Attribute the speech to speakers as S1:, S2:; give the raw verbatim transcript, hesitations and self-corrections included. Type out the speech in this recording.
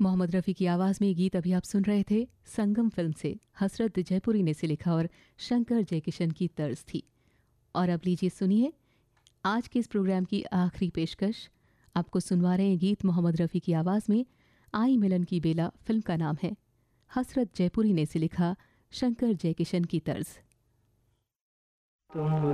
S1: मोहम्मद रफ़ी की आवाज़ में ये गीत अभी आप सुन रहे थे संगम फिल्म से। हसरत जयपुरी ने इसे लिखा और शंकर जयकिशन की तर्ज थी। और अब लीजिए सुनिए आज के इस प्रोग्राम की आखिरी पेशकश। आपको सुनवा रहे हैं गीत मोहम्मद रफ़ी की आवाज़ में। आई मिलन की बेला फिल्म का नाम है। हसरत जयपुरी ने इसे लिखा, शंकर जयकिशन की तर्ज।